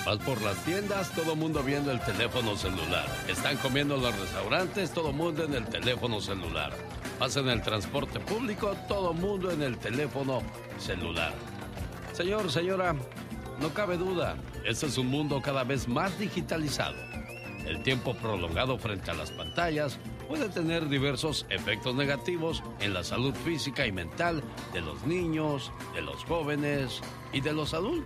Vas por las tiendas, todo mundo viendo el teléfono celular. Están comiendo en los restaurantes, todo mundo en el teléfono celular. Vas en el transporte público, todo mundo en el teléfono celular. Señor, señora, no cabe duda, este es un mundo cada vez más digitalizado. El tiempo prolongado frente a las pantallas puede tener diversos efectos negativos en la salud física y mental de los niños, de los jóvenes y de los adultos.